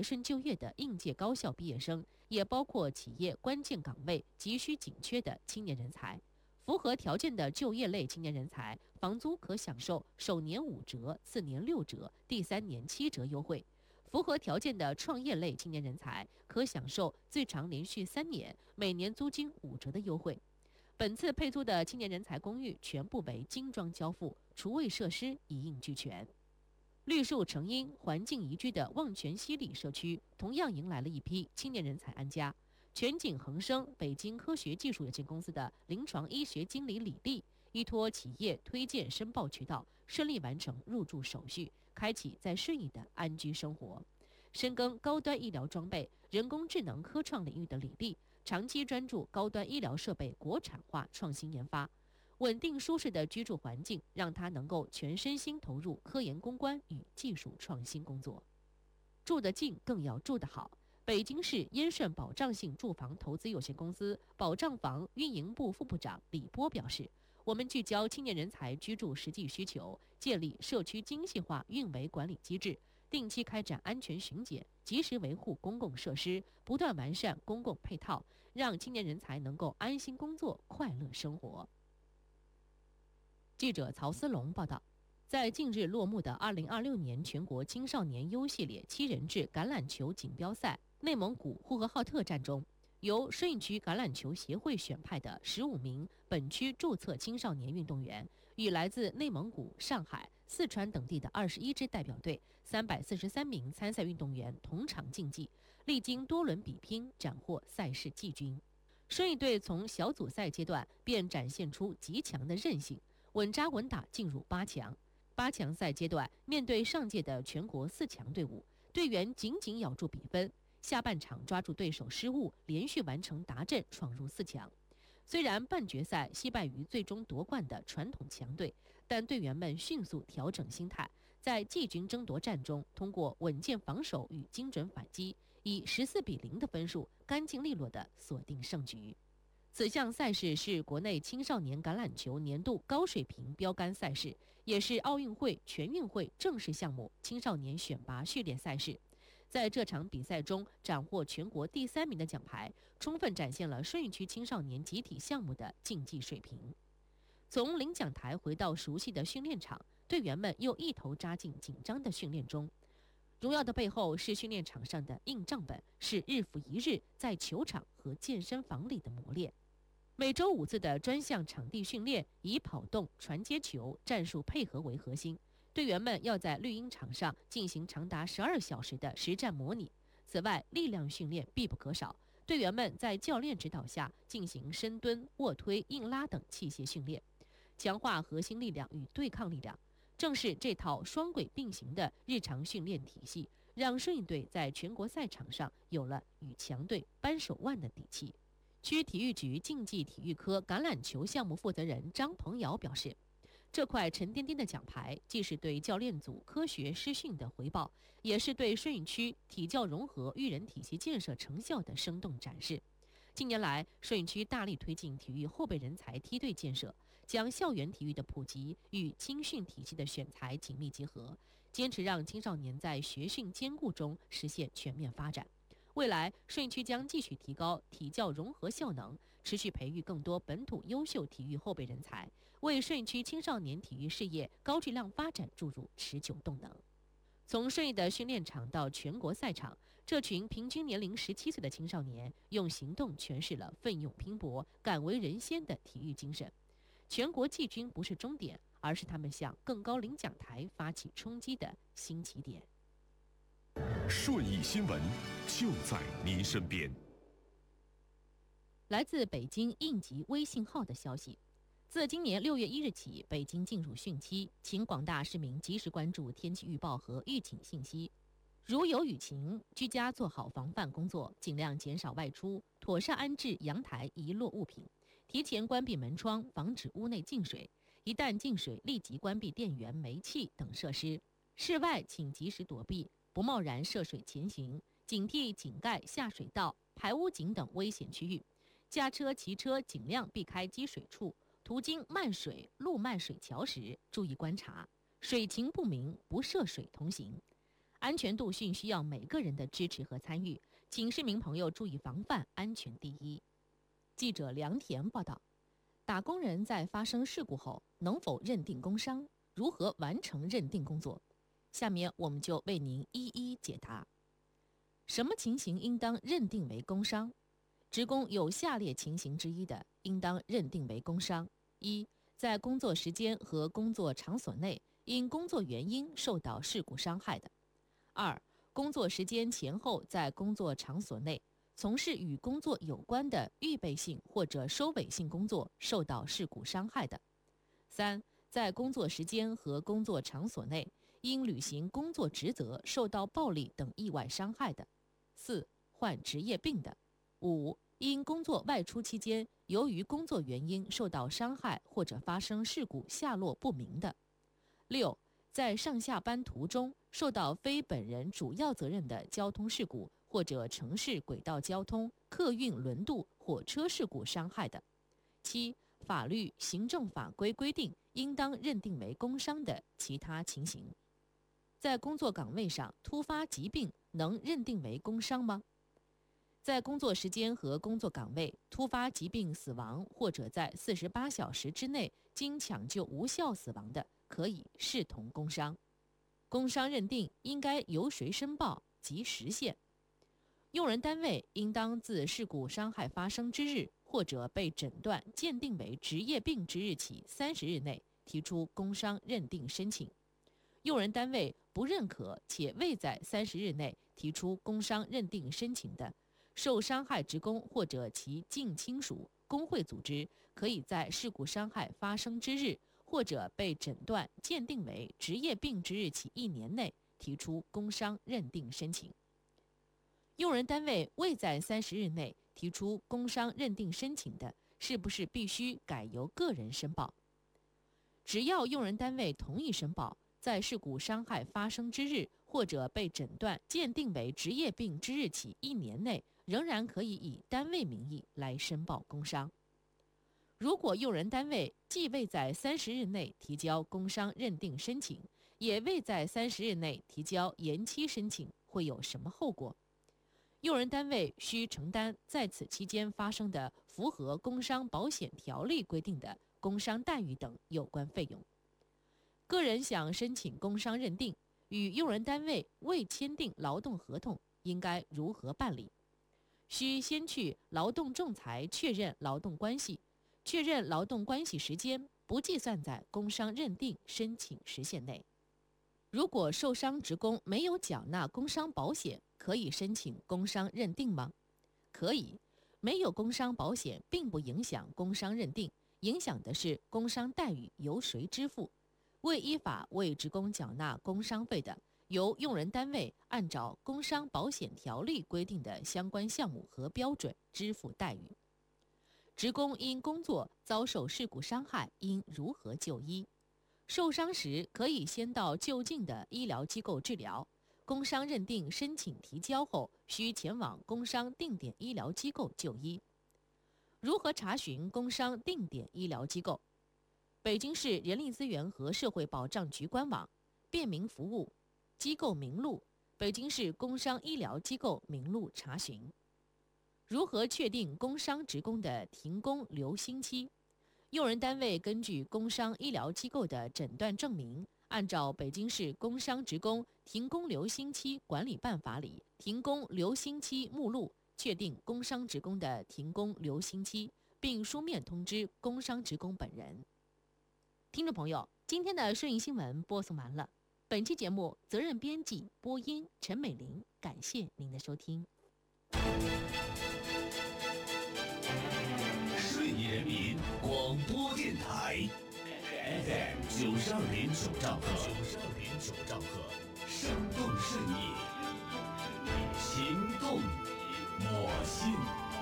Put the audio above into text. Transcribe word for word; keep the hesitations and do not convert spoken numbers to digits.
顺就业的应届高校毕业生，也包括企业关键岗位急需紧缺的青年人才。符合条件的就业类青年人才，房租可享受首年五折、次年六折、第三年七折优惠。符合条件的创业类青年人才，可享受最长连续三年每年租金五折的优惠。本次配租的青年人才公寓全部为精装交付，厨卫设施一应俱全。绿树成荫、环境宜居的望泉西里社区，同样迎来了一批青年人才安家。全景恒生北京科学技术有限公司的临床医学经理李丽，依托企业推荐申报渠道，顺利完成入住手续，开启在顺义的安居生活。深耕高端医疗装备、人工智能科创领域的李丽，长期专注高端医疗设备国产化创新研发。稳定舒适的居住环境，让他能够全身心投入科研攻关与技术创新工作。住得近，更要住得好。北京市燕顺保障性住房投资有限公司保障房运营部副部长李波表示，我们聚焦青年人才居住实际需求，建立社区精细化运维管理机制，定期开展安全巡检，及时维护公共设施，不断完善公共配套，让青年人才能够安心工作、快乐生活。记者曹思龙报道，在近日落幕的二零二六年全国青少年优系列七人制橄榄球锦标赛内蒙古呼和浩特站中，由顺义区橄榄球协会选派的十五名本区注册青少年运动员，与来自内蒙古、上海、四川等地的二十一支代表队、三百四十三名参赛运动员同场竞技，历经多轮比拼，斩获赛事季军。顺义队从小组赛阶段便展现出极强的韧性，稳扎稳打进入八强。八强赛阶段，面对上届的全国四强队伍，队员紧紧咬住比分，下半场抓住对手失误，连续完成达阵，闯入四强。虽然半决赛惜败于最终夺冠的传统强队，但队员们迅速调整心态，在季军争夺战中，通过稳健防守与精准反击，以十四比零的分数，干净利落地锁定胜局。此项赛事是国内青少年橄榄球年度高水平标杆赛事，也是奥运会、全运会正式项目青少年选拔序列赛事。在这场比赛中斩获全国第三名的奖牌，充分展现了顺义区青少年集体项目的竞技水平。从领奖台回到熟悉的训练场，队员们又一头扎进紧张的训练中。荣耀的背后是训练场上的硬账本，是日复一日在球场和健身房里的磨练。每周五次的专项场地训练，以跑动、传接球、战术配合为核心。队员们要在绿茵场上进行长达十二小时的实战模拟。此外，力量训练必不可少。队员们在教练指导下进行深蹲、卧推、硬拉等器械训练，强化核心力量与对抗力量。正是这套双轨并行的日常训练体系，让顺义队在全国赛场上有了与强队扳手腕的底气。区体育局竞技体育科橄榄球项目负责人张鹏尧表示，这块沉甸甸的奖牌既是对教练组科学师训的回报，也是对顺义区体教融合育人体系建设成效的生动展示。近年来，顺义区大力推进体育后备人才梯队建设，将校园体育的普及与青训体系的选材紧密结合，坚持让青少年在学训兼顾中实现全面发展。未来，顺义区将继续提高体教融合效能，持续培育更多本土优秀体育后备人才，为顺义区青少年体育事业高质量发展注入持久动能。从顺义的训练场到全国赛场，这群平均年龄十七岁的青少年，用行动诠释了奋勇拼搏、敢为人先的体育精神。全国季军不是终点，而是他们向更高领奖台发起冲击的新起点。 顺义新闻就在您身边。 来自北京应急微信号的消息，自今年六月一日起，北京进入汛期，请广大市民及时关注天气预报和预警信息。如有雨情，居家做好防范工作，尽量减少外出，妥善安置阳台遗落物品，提前关闭门窗，防止屋内进水。一旦进水，立即关闭电源、煤气等设施。室外请及时躲避，不贸然涉水前行，警惕井盖、下水道、排污井等危险区域。驾车、骑车尽量避开积水处，途经漫水、路漫水桥时，注意观察，水情不明不涉水同行。 安全度讯需要每个人的支持和参与，请市民朋友注意防范，安全第一。记者梁田报道，打工人在发生事故后能否认定工伤？如何完成认定工作？下面我们就为您一一解答。什么情形应当认定为工伤？职工有下列情形之一的，应当认定为工伤：一、在工作时间和工作场所内因工作原因受到事故伤害的；二、工作时间前后在工作场所内从事与工作有关的预备性或者收尾性工作受到事故伤害的；三、在工作时间和工作场所内因履行工作职责受到暴力等意外伤害的；四、患职业病的；五、因工作外出期间由于工作原因受到伤害或者发生事故下落不明的；六、在上下班途中受到非本人主要责任的交通事故或者城市轨道交通、客运轮渡、火车事故伤害的；七、法律、行政法规规定应当认定为工伤的其他情形。在工作岗位上突发疾病能认定为工伤吗？在工作时间和工作岗位突发疾病死亡，或者在四十八小时之内经抢救无效死亡的，可以视同工伤。工伤认定应该由谁申报及时限？用人单位应当自事故伤害发生之日或者被诊断鉴定为职业病之日起三十日内提出工伤认定申请。用人单位不认可且未在三十日内提出工伤认定申请的，受伤害职工或者其近亲属、工会组织，可以在事故伤害发生之日或者被诊断鉴定为职业病之日起一年内提出工伤认定申请。用人单位未在三十日内提出工伤认定申请的，是不是必须改由个人申报？只要用人单位同意申报，在事故伤害发生之日或者被诊断鉴定为职业病之日起一年内，仍然可以以单位名义来申报工伤。如果用人单位既未在三十日内提交工伤认定申请，也未在三十日内提交延期申请，会有什么后果？用人单位需承担在此期间发生的符合工伤保险条例规定的工伤待遇等有关费用。个人想申请工伤认定，与用人单位未签订劳动合同，应该如何办理？需先去劳动仲裁确认劳动关系，确认劳动关系时间不计算在工伤认定申请时限内。如果受伤职工没有缴纳工伤保险，可以申请工伤认定吗？可以，没有工伤保险并不影响工伤认定，影响的是工伤待遇由谁支付。未依法为职工缴纳工伤费的，由用人单位按照工伤保险条例规定的相关项目和标准支付待遇。职工因工作遭受事故伤害，应如何就医？受伤时可以先到就近的医疗机构治疗，工伤认定申请提交后，需前往工伤定点医疗机构就医。如何查询工伤定点医疗机构？北京市人力资源和社会保障局官网、便民服务、机构名录、北京市工伤医疗机构名录查询。如何确定工伤职工的停工留薪期？用人单位根据工伤医疗机构的诊断证明，按照北京市工伤职工停工留薪期管理办法里停工留薪期目录，确定工伤职工的停工留薪期，并书面通知工伤职工本人。听众朋友，今天的顺义新闻播送完了。本期节目责任编辑播音陈美玲，感谢您的收听。 顺义人民广播电台 F M 九十二点九兆赫，九十二点九兆赫，生动顺义，行动我心。